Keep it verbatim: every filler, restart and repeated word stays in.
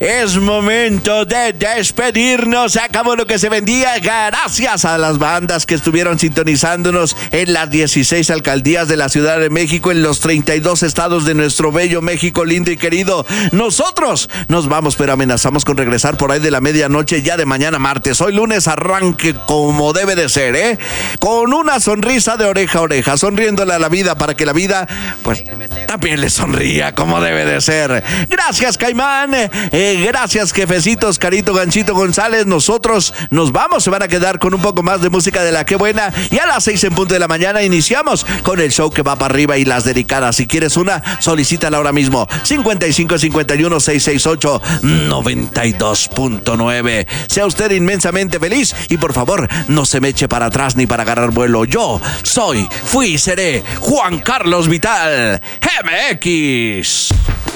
es momento de despedirnos. Se acabó lo que se vendía. Gracias a las bandas que estuvieron sintonizándonos en las dieciséis alcaldías de la Ciudad de México, en los treinta y dos estados de nuestro bello México lindo y querido. Nosotros nos vamos, pero amenazamos con regresar por ahí de la medianoche ya de mañana martes. Hoy lunes arranque como debe de ser, ¿eh? Con una sonrisa de oreja a oreja, sonriéndole a la vida para que la vida, pues, también le sonría como debe de ser. Gracias, Caimán. Eh, gracias, jefecitos, Carito, Ganchito, González. Nosotros nos vamos, se van a quedar con un poco más de música de la que buena. Y a las seis en punto de la mañana iniciamos con el show que va para arriba y las dedicadas. Si quieres una, solicítala ahora mismo. cincuenta y cinco cincuenta y uno seiscientos sesenta y ocho noventa y dos punto nueve. Sea usted inmensamente feliz y por favor no se me eche para atrás ni para agarrar vuelo. Yo soy, fui y seré Juan Carlos Vital, M X.